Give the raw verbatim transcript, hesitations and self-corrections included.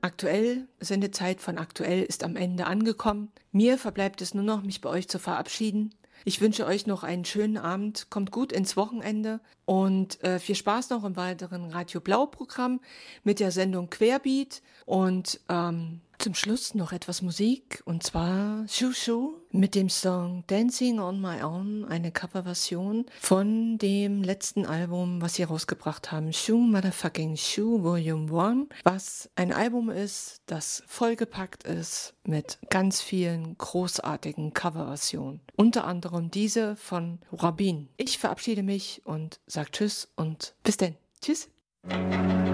Aktuell, Sendezeit von Aktuell ist am Ende angekommen. Mir verbleibt es nur noch, mich bei euch zu verabschieden. Ich wünsche euch noch einen schönen Abend, kommt gut ins Wochenende und äh, viel Spaß noch im weiteren Radio Blau Programm mit der Sendung Querbeat und ähm, zum Schluss noch etwas Musik und zwar Shoo Shoo mit dem Song Dancing on My Own, eine Coverversion von dem letzten Album, was sie rausgebracht haben, Shoo Motherfucking Shoo Volume eins, was ein Album ist, das vollgepackt ist mit ganz vielen großartigen Coverversionen, unter anderem diese von Rabin. Ich verabschiede mich und sage Tschüss und bis denn. Tschüss.